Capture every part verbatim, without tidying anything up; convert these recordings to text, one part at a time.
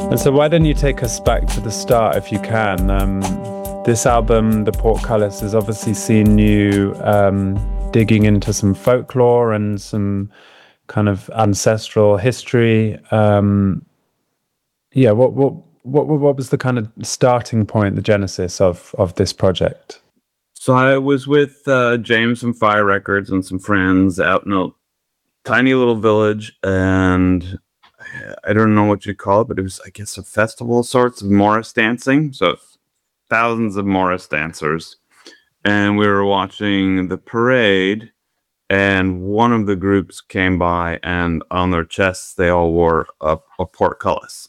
And so why don't you take us back to the start if you can? Um, this album, The Portcullis, has obviously seen you um, digging into some folklore and some kind of ancestral history. Um, yeah, what, what what what was the kind of starting point, the genesis of of this project? So I was with uh, James from Fire Records and some friends out in a tiny little village, and I don't know what you call it, but it was, I guess, a festival of sorts of Morris dancing. So thousands of Morris dancers. And we were watching the parade, and one of the groups came by, and on their chests, they all wore a, a portcullis.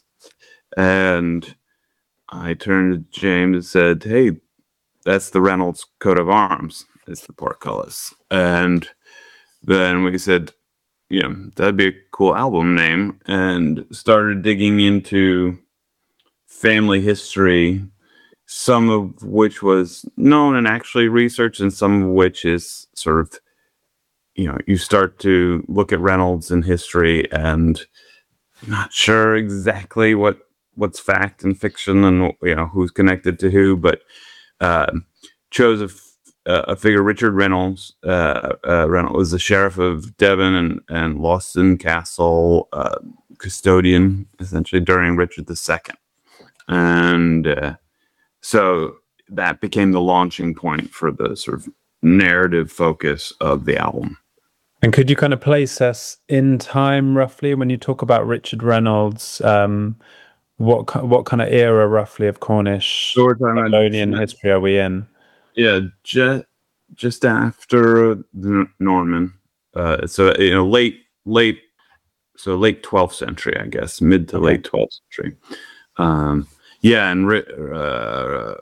And I turned to James and said, "Hey, that's the Reynolds coat of arms. It's the portcullis." And then we said, you know, that'd be a cool album name, and started digging into family history, some of which was known and actually researched, and some of which is sort of, you know, you start to look at Reynolds in history and not sure exactly what what's fact and fiction and, you know, who's connected to who, but uh, chose a Uh, a figure, Richard Reynolds. Uh, uh, Reynolds was the sheriff of Devon and, and Lawston Castle, uh, custodian, essentially, during Richard the Second. And uh, so that became the launching point for the sort of narrative focus of the album. And could you kind of place us in time, roughly, when you talk about Richard Reynolds? Um, what what kind of era, roughly, of Cornish So we're talking Babylonian about, history are we in? Yeah, just just after the Norman. Uh, so you know, late late, so late twelfth century, I guess, mid to okay. late twelfth century. Um, yeah, and uh,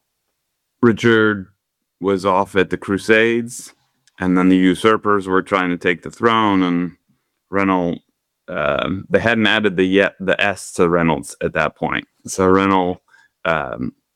Richard was off at the Crusades, and then the usurpers were trying to take the throne, and Reynolds. Um, they hadn't added the yet the S to Reynolds at that point, so Reynolds um,